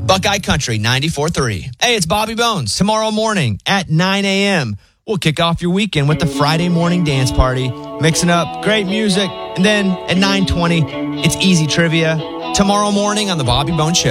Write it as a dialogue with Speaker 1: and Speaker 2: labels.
Speaker 1: Buckeye Country 94.3. Hey, it's Bobby Bones. Tomorrow morning at 9 a.m., we'll kick off your weekend with the Friday morning dance party, mixing up great music. And then at 9:20, it's easy trivia. Tomorrow morning on the Bobby Bones Show.